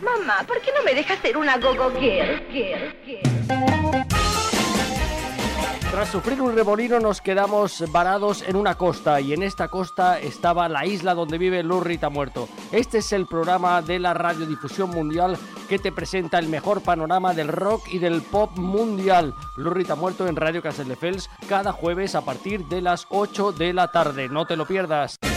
Mamá, ¿por qué no me dejas ser una go-go girl? Tras sufrir un remolino nos quedamos varados en una costa y en esta costa estaba la isla donde vive Lou Reed ha muerto. Este es el programa de la radiodifusión mundial que te presenta el mejor panorama del rock y del pop mundial. Lou Reed ha muerto en Radio Castelldefels cada jueves a partir de las 8 de la tarde. No te lo pierdas.